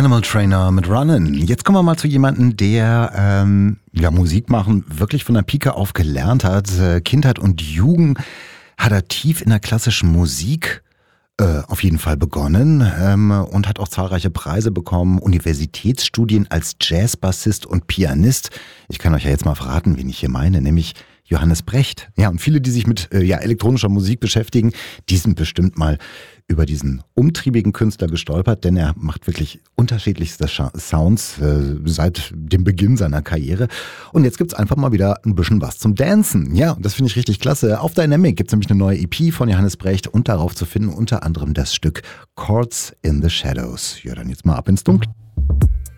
Animal Trainer mit Runnin'. Jetzt kommen wir mal zu jemandem, der Musik machen wirklich von der Pike auf gelernt hat. Kindheit und Jugend hat er tief in der klassischen Musik auf jeden Fall begonnen und hat auch zahlreiche Preise bekommen, Universitätsstudien als Jazzbassist und Pianist. Ich kann euch ja jetzt mal verraten, wen ich hier meine, nämlich Johannes Brecht. Ja, und viele, die sich mit elektronischer Musik beschäftigen, die sind bestimmt mal über diesen umtriebigen Künstler gestolpert, denn er macht wirklich unterschiedlichste Sounds seit dem Beginn seiner Karriere. Und jetzt gibt's einfach mal wieder ein bisschen was zum Dancen. Ja, und das finde ich richtig klasse. Auf Dynamic gibt's nämlich eine neue EP von Johannes Brecht und darauf zu finden unter anderem das Stück Chords in the Shadows. Ja, dann jetzt mal ab ins Dunkel.